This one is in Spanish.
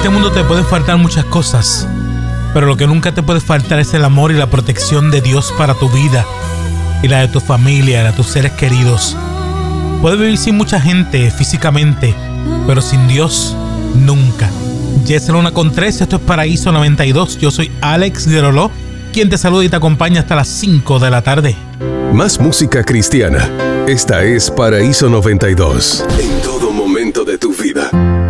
este mundo te pueden faltar muchas cosas, pero lo que nunca te puede faltar es el amor y la protección de Dios para tu vida y la de tu familia, la de tus seres queridos. Puedes vivir sin mucha gente físicamente, pero sin Dios, nunca. Ya es la 1:13, esto es Paraíso 92. Yo soy Alex Guerrero, quien te saluda y te acompaña hasta las 5 de la tarde. Más música cristiana. Esta es Paraíso 92. En todo momento de tu vida.